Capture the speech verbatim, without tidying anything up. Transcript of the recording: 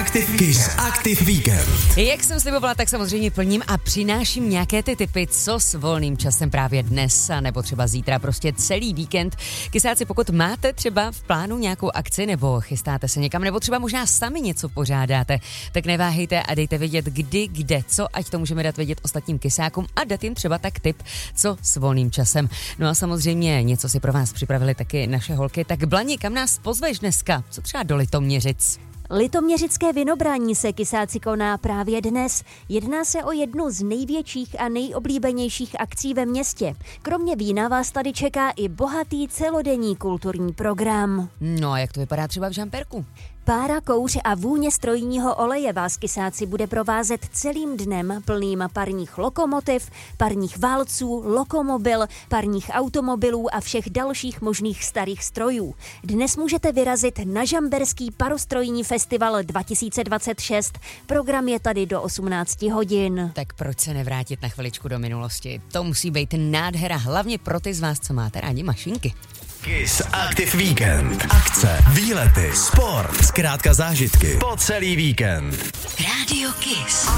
Active Kiss Active Weekend. Jak jsem slibovala, tak samozřejmě plním a přináším nějaké ty tipy, co s volným časem právě dnes, nebo třeba zítra, prostě celý víkend. Kysáci, pokud máte třeba v plánu nějakou akci, nebo chystáte se někam, nebo třeba možná sami něco pořádáte, tak neváhejte a dejte vědět, kdy, kde, co, ať to můžeme dát vědět ostatním kysákům a dát jim třeba tak tip, co s volným časem. No a samozřejmě něco si pro vás připravili taky naše holky. Tak Blani, kam nás pozveš dneska? Co třeba do Litoměřic? Litoměřické vinobrání se, kysáci, koná právě dnes. Jedná se o jednu z největších a nejoblíbenějších akcí ve městě. Kromě vína vás tady čeká i bohatý celodenní kulturní program. No a jak to vypadá třeba v Žamperku? Pára, kouř a vůně strojního oleje vás, kysáci, bude provázet celým dnem plným parních lokomotiv, parních válců, lokomobil, parních automobilů a všech dalších možných starých strojů. Dnes můžete vyrazit na Žamberský parostrojní festival dva tisíce dvacet šest. Program je tady do osmnácti hodin. Tak proč se nevrátit na chviličku do minulosti? To musí být nádhera, hlavně pro ty z vás, co máte rádi mašinky. Kiss Active Weekend. Akce, výlety, sport, zkrátka zážitky po celý víkend. Rádio Kiss.